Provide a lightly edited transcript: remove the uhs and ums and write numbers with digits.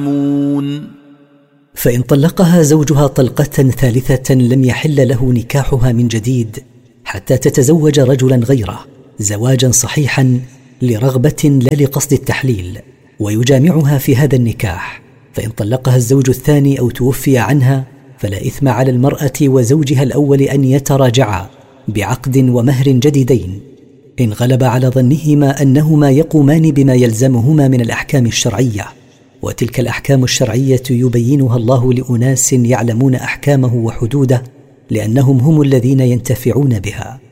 فإن طلقها زوجها طلقة ثالثة لم يحل له نكاحها من جديد حتى تتزوج رجلا غيره زواجا صحيحا لرغبة لا لقصد التحليل، ويجامعها في هذا النكاح. فإن طلقها الزوج الثاني أو توفي عنها فلا إثم على المرأة وزوجها الأول أن يتراجعا بعقد ومهر جديدين إن غلب على ظنهما أنهما يقومان بما يلزمهما من الأحكام الشرعية، وتلك الأحكام الشرعية يبينها الله لأناس يعلمون أحكامه وحدوده، لأنهم هم الذين ينتفعون بها.